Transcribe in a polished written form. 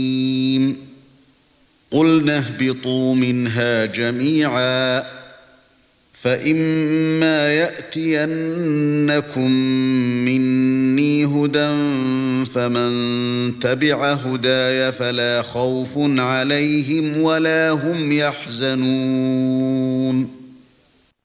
قُلْنَا اهْبِطُوا مِنْهَا جَمِيعًا فَإِمَّا يَأْتِيَنَّكُم مِّنِّي هُدًى فَمَن تَبِعَ هُدَايَ فَلَا خَوْفٌ عَلَيْهِمْ وَلَا هُمْ يَحْزَنُونَ